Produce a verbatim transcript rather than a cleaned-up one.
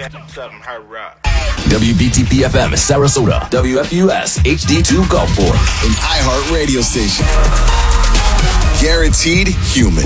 Something hard rock. W B T P F M Sarasota, W F U S H D two Gulfport, an iHeart radio station. Guaranteed human.